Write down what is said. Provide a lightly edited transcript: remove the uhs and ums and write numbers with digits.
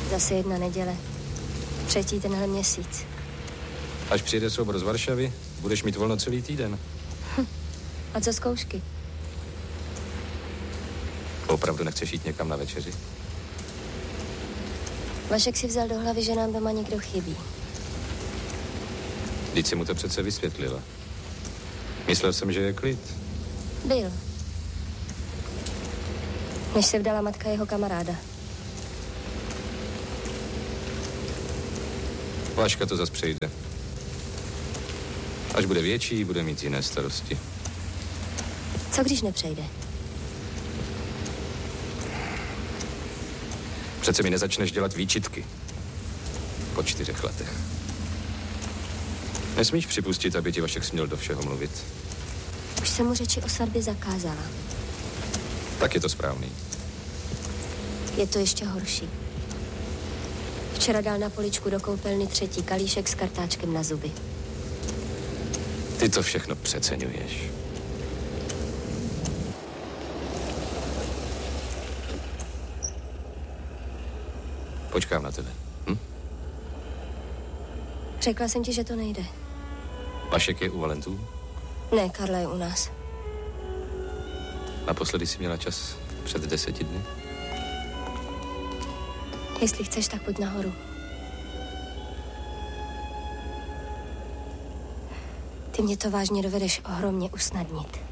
Zase jedna neděle. Třetí tenhle měsíc. Až přijde soubor z Varšavy, budeš mít volno celý týden. A co zkoušky? Opravdu nechceš jít někam na večeři? Vašek si vzal do hlavy, že nám doma někdo chybí. Vždyť si mu to přece vysvětlila. Myslel jsem, že je klid. Byl. Než se vdala matka jeho kamaráda. Vaška to zas přejde. Až bude větší, bude mít jiné starosti. Co když nepřejde? Přece mi nezačneš dělat výčitky. Po 4 letech. Nesmíš připustit, aby ti Vašek směl do všeho mluvit. Už jsem mu řeči o svatbě zakázala. Tak je to správný. Je to ještě horší. Včera dal na poličku do koupelny 3. kalíšek s kartáčkem na zuby. Ty to všechno přeceňuješ. Počkám na tebe. Řekla jsem ti, že to nejde. Vašek je u Valentů? Ne, Karla je u nás. Naposledy jsi měla čas před 10 dny? Jestli chceš, tak pojď nahoru. Ty mě to vážně dovedeš ohromně usnadnit.